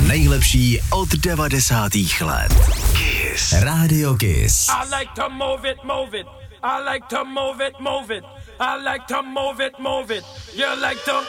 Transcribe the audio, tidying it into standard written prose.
nejlepší od 90. let. Kiss. Radio Kiss. I like to move it, move it. I like to move it, move it. I like to move it, move it. You like to...